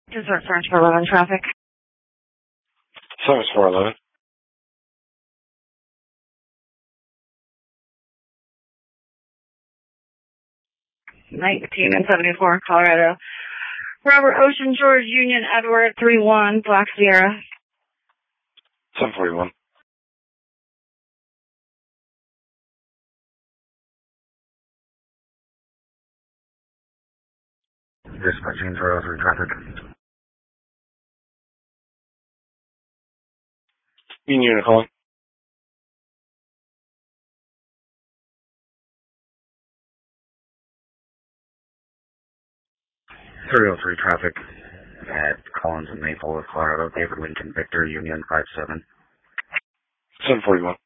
Desert French for 11 traffic. Service 411. 1974, Colorado. Robert Ocean, George Union, Edward, 31, Black Sierra. 741. Dispatching 303 traffic. Union calling. Traffic at Collins and Maple of Colorado. David Lincoln Victor, Union 57. 741.